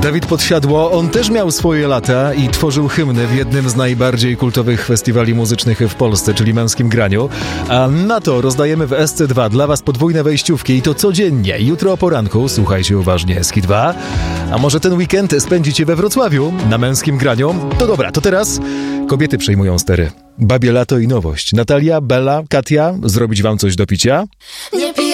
Dawid Podsiadło, on też miał swoje lata i tworzył hymny w jednym z najbardziej kultowych festiwali muzycznych w Polsce, czyli Męskim Graniu. A na to rozdajemy w SC2 dla was podwójne wejściówki i to codziennie. Jutro o poranku, słuchajcie uważnie SK2. A może ten weekend spędzicie we Wrocławiu na Męskim Graniu? To dobra, to teraz kobiety przejmują stery. Babie lato i nowość. Natalia, Bella, Katia, zrobić wam coś do picia? Nie